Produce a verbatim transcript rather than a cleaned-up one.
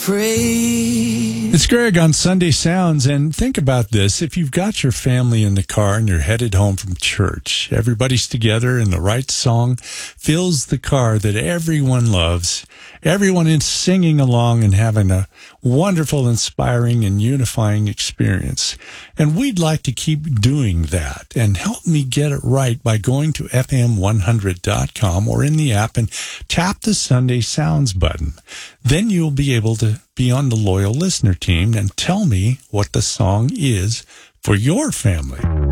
Praise. It's Greg on Sunday Sounds, and think about this. If you've got your family in the car and you're headed home from church, everybody's together and the right song fills the car that everyone loves. Everyone is singing along and having a wonderful, inspiring, and unifying experience. And we'd like to keep doing that. And help me get it right by going to F M one hundred dot com or in the app and tap the Sunday Sounds button. Then you'll be able to be on the loyal listener team and tell me what the song is for your family.